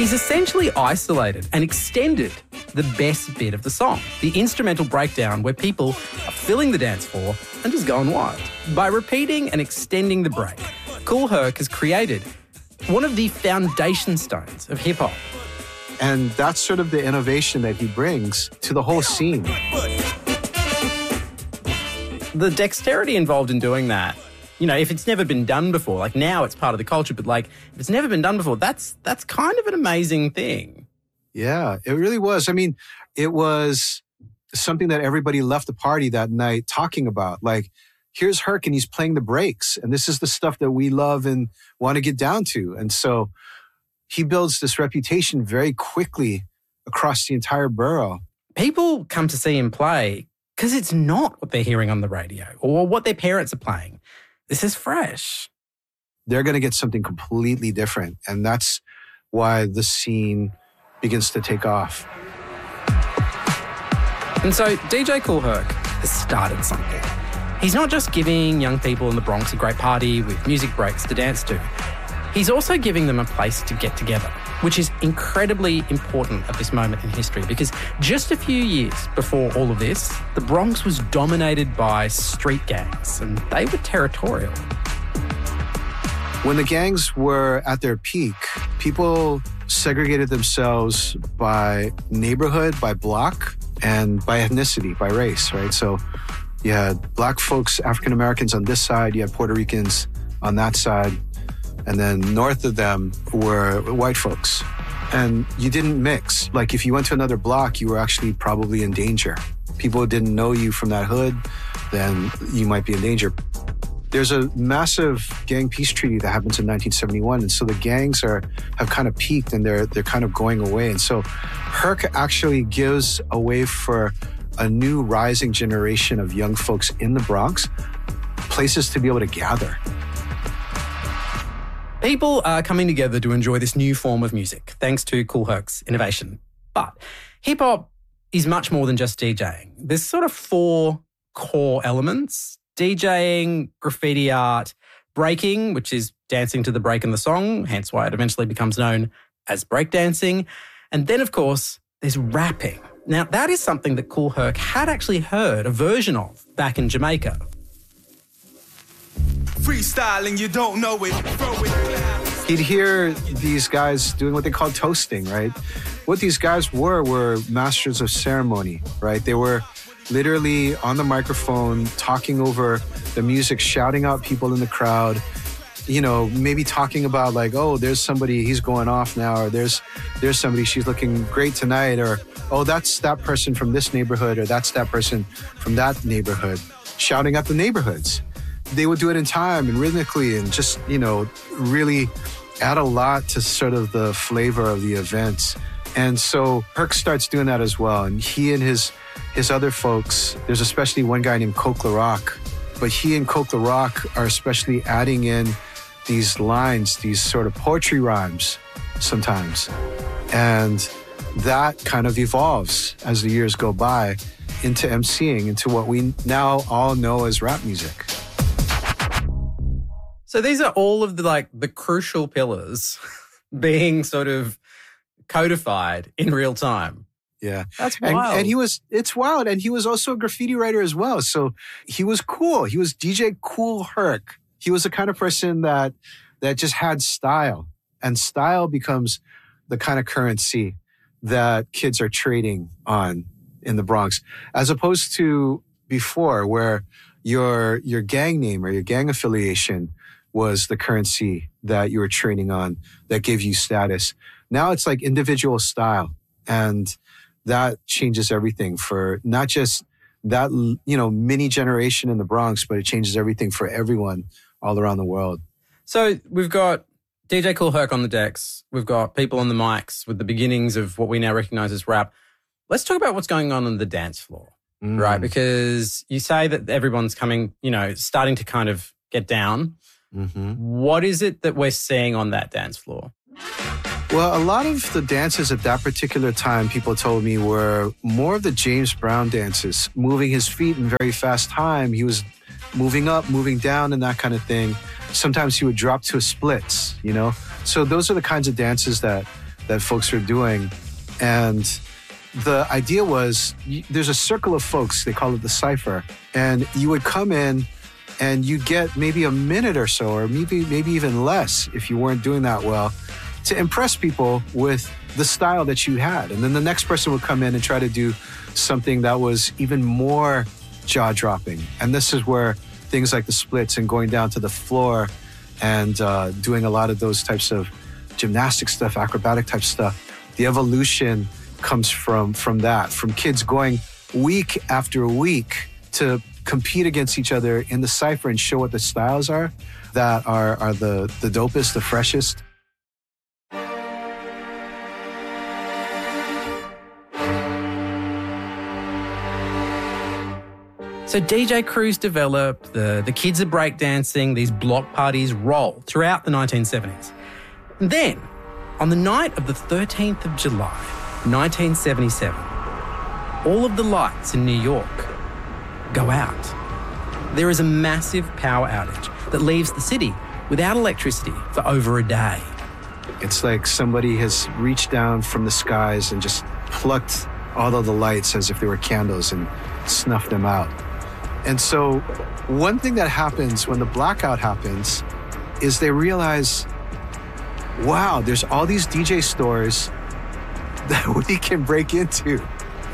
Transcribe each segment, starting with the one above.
He's essentially isolated and extended the best bit of the song, the instrumental breakdown where people are filling the dance floor and just going wild. By repeating and extending the break, Kool Herc has created one of the foundation stones of hip-hop. And that's sort of the innovation that he brings to the whole scene. The dexterity involved in doing that, you know, if it's never been done before, like now it's part of the culture, but like if it's never been done before, that's kind of an amazing thing. Yeah, it really was. I mean, it was something that everybody left the party that night talking about. Like, here's Herc and he's playing the breaks. And this is the stuff that we love and want to get down to. And so he builds this reputation very quickly across the entire borough. People come to see him play because it's not what they're hearing on the radio or what their parents are playing. This is fresh. They're going to get something completely different. And that's why the scene begins to take off. And so DJ Kool Herc has started something. He's not just giving young people in the Bronx a great party with music breaks to dance to. He's also giving them a place to get together, which is incredibly important at this moment in history because just a few years before all of this, the Bronx was dominated by street gangs and they were territorial. When the gangs were at their peak, people segregated themselves by neighborhood, by block, and by ethnicity, by race, right? So you had black folks, African Americans on this side, you had Puerto Ricans on that side, and then north of them were white folks. And you didn't mix. Like if you went to another block, you were actually probably in danger. People didn't know you from that hood, then you might be in danger. There's a massive gang peace treaty that happens in 1971, and so the gangs have kind of peaked and they're kind of going away. And so Herc actually gives a way for a new rising generation of young folks in the Bronx places to be able to gather. People are coming together to enjoy this new form of music, thanks to Kool Herc's innovation. But hip-hop is much more than just DJing. There's sort of 4 core elements: DJing, graffiti art, breaking, which is dancing to the break in the song, hence why it eventually becomes known as breakdancing. And then, of course, there's rapping. Now, that is something that Kool Herc had actually heard a version of back in Jamaica. Freestyling, you don't know it, throw it. He'd hear these guys doing what they call toasting, right? What these guys were masters of ceremony, right? They were literally on the microphone, talking over the music, shouting out people in the crowd, you know, maybe talking about like, oh, there's somebody, he's going off now, or there's somebody, she's looking great tonight, or, oh, that's that person from this neighborhood, or that's that person from that neighborhood, shouting at the neighborhoods. They would do it in time and rhythmically and just, you know, really add a lot to sort of the flavor of the event. And so Herc starts doing that as well. And he and his other folks, there's especially one guy named Coke La Rock, but he and Coke La Rock are especially adding in these lines, these sort of poetry rhymes sometimes. And that kind of evolves as the years go by into MCing, into what we now all know as rap music. So these are all of the crucial pillars being sort of codified in real time. Yeah. That's wild. And it's wild. And he was also a graffiti writer as well. So he was cool. He was DJ Kool Herc. He was the kind of person that just had style. And style becomes the kind of currency that kids are trading on in the Bronx, as opposed to before where your gang name or your gang affiliation was the currency that you were trading on that gave you status. Now it's like individual style. And that changes everything for not just that, you know, mini generation in the Bronx, but it changes everything for everyone all around the world. So we've got DJ Kool Herc on the decks. We've got people on the mics with the beginnings of what we now recognize as rap. Let's talk about what's going on the dance floor, right? Because you say that everyone's coming, you know, starting to kind of get down. Mm-hmm. What is it that we're seeing on that dance floor? Well, a lot of the dances at that particular time, people told me, were more of the James Brown dances, moving his feet in very fast time. He was moving up, moving down, and that kind of thing. Sometimes he would drop to a splits, you know? So those are the kinds of dances that that folks were doing. And the idea was there's a circle of folks, they call it the cypher, and you would come in and you'd get maybe a minute or so, or maybe even less if you weren't doing that well, to impress people with the style that you had. And then the next person would come in and try to do something that was even more jaw-dropping. And this is where things like the splits and going down to the floor and doing a lot of those types of gymnastic stuff, acrobatic type stuff, the evolution comes from that, from kids going week after week to compete against each other in the cypher and show what the styles are that are the dopest, the freshest. So DJ crews develop, the kids are breakdancing, these block parties roll throughout the 1970s. And then, on the night of the 13th of July, 1977, all of the lights in New York go out. There is a massive power outage that leaves the city without electricity for over a day. It's like somebody has reached down from the skies and just plucked all of the lights as if they were candles and snuffed them out. And so one thing that happens when the blackout happens is they realize, wow, there's all these DJ stores that we can break into,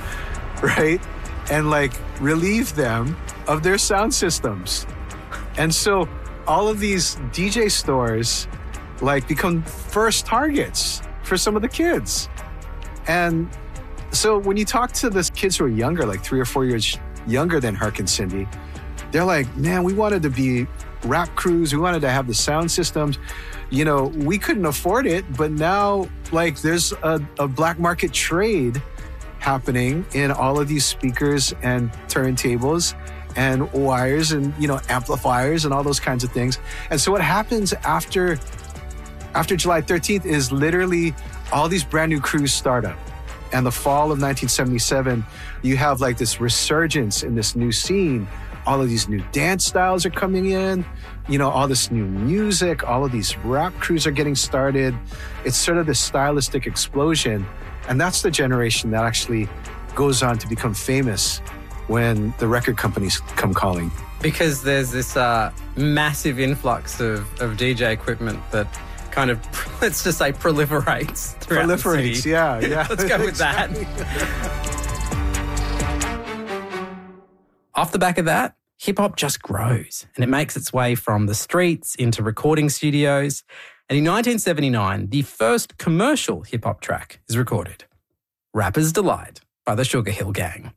right? And like relieve them of their sound systems. And so all of these DJ stores like become first targets for some of the kids. And so when you talk to the kids who are younger, like 3 or 4 years younger than Herc and Cindy, they're like, man, we wanted to be rap crews. We wanted to have the sound systems. You know, we couldn't afford it, but now like there's a black market trade happening in all of these speakers and turntables and wires and, you know, amplifiers and all those kinds of things. And so what happens after July 13th is literally all these brand new crews start up. And the fall of 1977, you have like this resurgence in this new scene. All of these new dance styles are coming in, you know, all this new music, all of these rap crews are getting started. It's sort of this stylistic explosion. And that's the generation that actually goes on to become famous when the record companies come calling. Because there's this massive influx of DJ equipment that kind of, let's just say, proliferates throughout the city. Yeah. Let's go with that. Off the back of that, hip-hop just grows and it makes its way from the streets into recording studios. And in 1979, the first commercial hip-hop track is recorded, Rapper's Delight by the Sugar Hill Gang.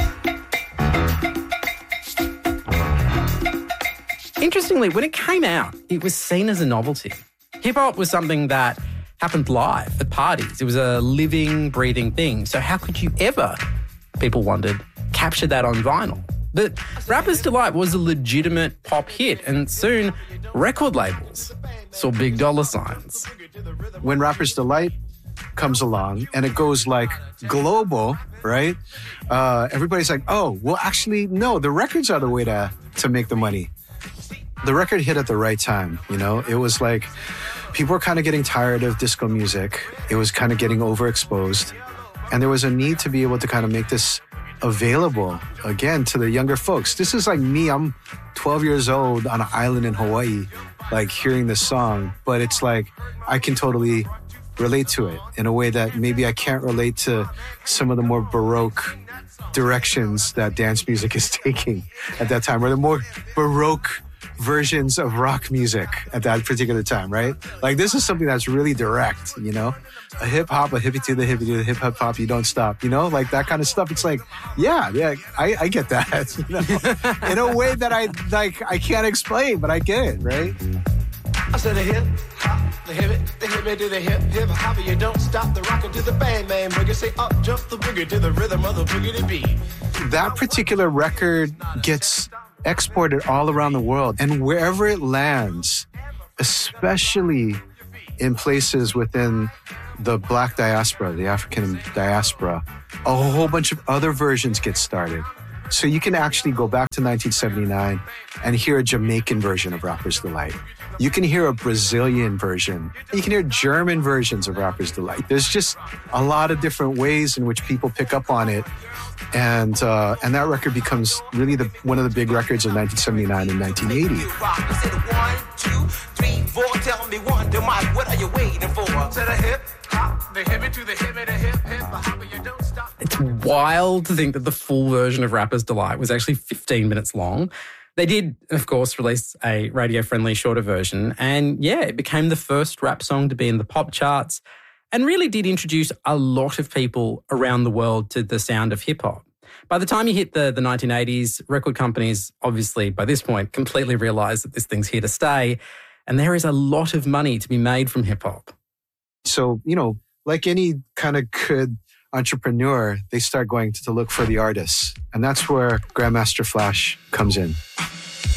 Interestingly, when it came out, it was seen as a novelty. Hip-hop was something that happened live at parties. It was a living, breathing thing. So how could you ever, people wondered, capture that on vinyl? But Rapper's Delight was a legitimate pop hit, and soon record labels saw big dollar signs. When Rapper's Delight comes along and it goes like global, right? Everybody's like, oh, well, actually, no, the records are the way to make the money. The record hit at the right time, you know? It was like people were kind of getting tired of disco music. It was kind of getting overexposed. And there was a need to be able to kind of make this available again to the younger folks. This is like me. I'm 12 years old on an island in Hawaii, like hearing this song, but it's like I can totally relate to it in a way that maybe I can't relate to some of the more Baroque directions that dance music is taking at that time, or the more Baroque versions of rock music at that particular time, right? Like this is something that's really direct, you know? A hip hop, a hippie to the hip hop, you don't stop, you know? Like that kind of stuff. It's like, yeah, I get that, you know? In a way that I can't explain, but I get it, right? I said a hip hop, the hip to the hip hop, you don't stop the rockin' to the bang bang boogie, say up jump the boogie to the rhythm of the boogie to beat. That particular record gets exported all around the world, and wherever it lands, especially in places within the Black diaspora, the African diaspora, a whole bunch of other versions get started. So you can actually go back to 1979 and hear a Jamaican version of Rapper's Delight. You can hear a Brazilian version. You can hear German versions of Rapper's Delight. There's just a lot of different ways in which people pick up on it. And that record becomes really one of the big records of 1979 and 1980. 1, 2, 3, 4. Tell me one, the mic. What are you waiting for? To the hip hop, the hip to the hip, the hip hop. You don't stop. It's wild to think that the full version of Rapper's Delight was actually 15 minutes long. They did, of course, release a radio-friendly shorter version. And yeah, it became the first rap song to be in the pop charts and really did introduce a lot of people around the world to the sound of hip-hop. By the time you hit the 1980s, record companies, obviously, by this point, completely realised that this thing's here to stay. And there is a lot of money to be made from hip-hop. So, like any kind of good entrepreneur, they start going to look for the artists. And that's where Grandmaster Flash comes in.